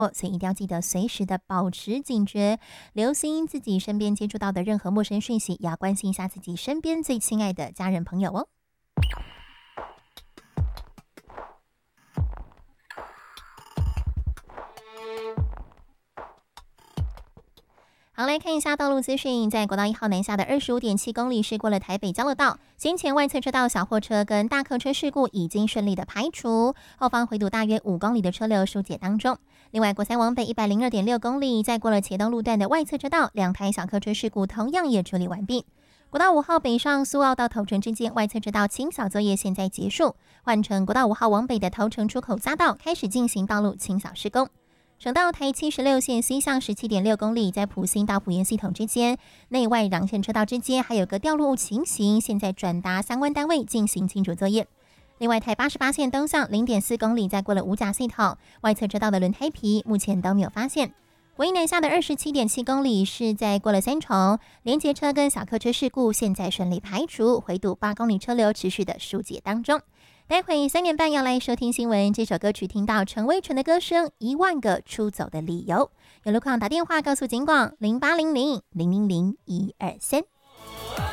所以一定要记得随时的保持警觉，留心自己身边接触到的任何陌生讯息，也要关心一下自己身边最亲爱的家人朋友哦。好，来看一下道路资讯。在国道1号南下的25.7公里是过了台北交流道，先前外侧车道小货车跟大客车事故已经顺利的排除，后方回堵大约5公里的车流疏解当中。另外，国三往北102.6公里，在过了茄东路段的外侧车道，2台小客车事故同样也处理完毕。国道5号北上苏澳到头城之间外侧车道清扫作业现在结束，换成国道5号往北的头城出口匝道开始进行道路清扫施工。省道台76线西向17.6公里，在埔心到埔盐系统之间内外壤线车道之间还有个掉落物情形，现在转达相关单位进行清除作业。另外，台88线东向0.4公里，在过了五甲系统外侧车道的轮胎皮目前都没有发现。国一南下的27.7公里是在过了三重连结车跟小客车事故现在顺利排除，回堵8公里车流持续的疏解当中。待会3点半要来收听新闻，这首歌曲听到陈威纯的歌声《10000个出走的理由》，有路况打电话告诉警广0800000123。